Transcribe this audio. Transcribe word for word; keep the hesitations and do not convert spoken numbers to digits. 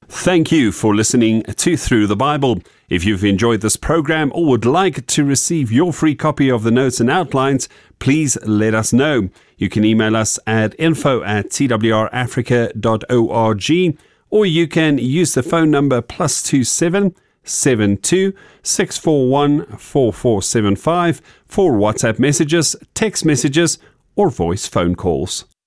Thank you for listening to Through the Bible. If you've enjoyed this program or would like to receive your free copy of the notes and outlines, please let us know. You can email us at info at t w r africa dot org, or you can use the phone number plus two seven seven two six four one four four seven five for WhatsApp messages, text messages, or voice phone calls.